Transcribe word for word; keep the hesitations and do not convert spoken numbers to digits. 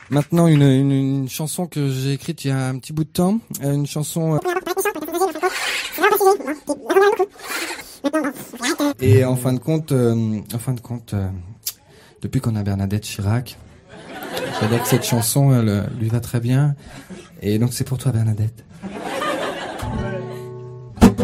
Maintenant, une, une, une chanson que j'ai écrite il y a un petit bout de temps. Euh, une chanson... Euh... Et en fin de compte, euh, en fin de compte, euh, depuis qu'on a Bernadette Chirac, j'adore que cette chanson, elle, lui va très bien. Et donc c'est pour toi, Bernadette.